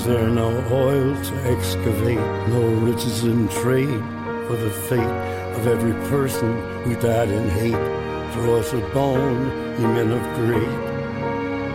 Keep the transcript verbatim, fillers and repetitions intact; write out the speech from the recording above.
There no oil to excavate, no riches in trade, for the fate of every person who died in hate. Throw us a bone, ye men of great